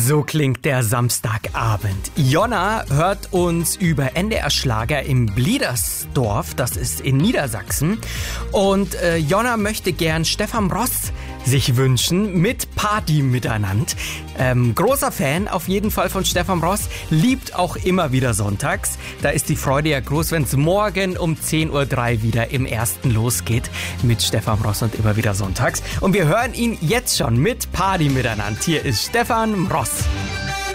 So klingt der Samstagabend. Jonna hört uns über NDR Schlager im Bliedersdorf, das ist in Niedersachsen. Und Jonna möchte gern Stefan Ross sich wünschen mit Party miteinander. Großer Fan auf jeden Fall von Stefan Ross, liebt auch immer wieder sonntags. Da ist die Freude ja groß, wenn es morgen um 10.03 Uhr wieder im Ersten losgeht mit Stefan Ross und immer wieder sonntags. Und wir hören ihn jetzt schon mit Party miteinander. Hier ist Stefan Ross.